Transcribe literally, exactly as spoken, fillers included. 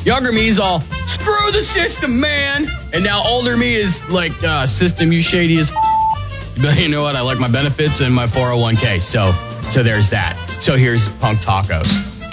Younger me's all, screw the system, man. And now older me is like, uh, system, you shady as f-. But you know what? I like my benefits and my four oh one k. So, so there's that. So here's Punk Tacos.